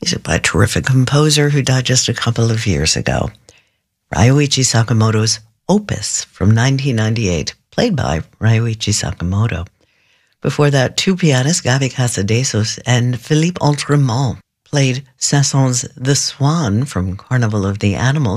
Music by a terrific composer who died just a couple of years ago. Ryuichi Sakamoto's Opus from 1998, played by Ryuichi Sakamoto. Before that, two pianists, Gaby Casadesos and Philippe Autremont, played Saint-Saëns' The Swan from Carnival of the Animals.